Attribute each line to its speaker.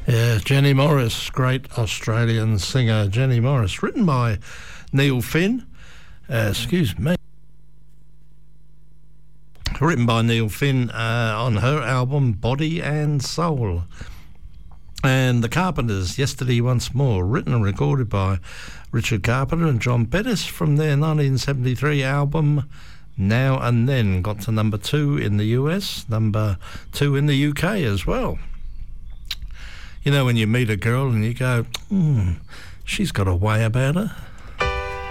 Speaker 1: Yeah, Jenny Morris, great Australian singer, Jenny Morris, written by Neil Finn. Written by Neil Finn on her album Body and Soul. And The Carpenters, Yesterday Once More, written and recorded by Richard Carpenter and John Bettis from their 1973 album Now and Then. Got to number 2 in the US, number 2 in the UK as well. You know, when you meet a girl and you go, she's got a way about her.